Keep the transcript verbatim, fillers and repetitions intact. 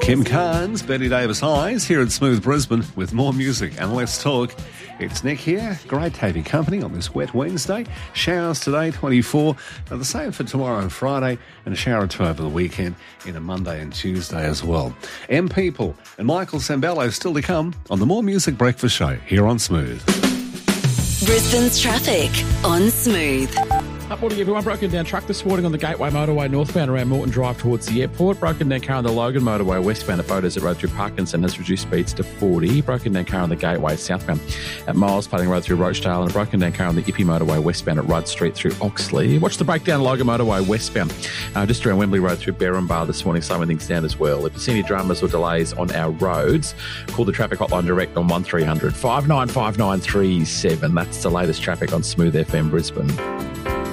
Kim Carnes, Betty Davis Eyes here at Smooth Brisbane with more music and less talk. It's Nick here. Great to have your company on this wet Wednesday. Showers today, twenty-four. Now the same for tomorrow and Friday, and a shower or two over the weekend in a Monday and Tuesday as well. M People and Michael Sembello still to come on the More Music Breakfast Show here on Smooth. Brisbane's traffic on Smooth. Up morning, everyone. Broken down truck this morning on the Gateway Motorway northbound around Moreton Drive towards the airport. Broken down car on the Logan Motorway westbound at Beaudesert Road through Parkinson has reduced speeds to forty. Broken down car on the Gateway southbound at Miles Plating Road through Rochdale, and a broken down car on the Ippy Motorway westbound at Rudd Street through Oxley. Watch the breakdown Logan Motorway westbound uh, just around Wembley Road through Berrinbar this morning, slowing things down as well. If you see any dramas or delays on our roads, call the traffic hotline direct on one three hundred five nine five nine three seven. That's the latest traffic on Smooth F M Brisbane.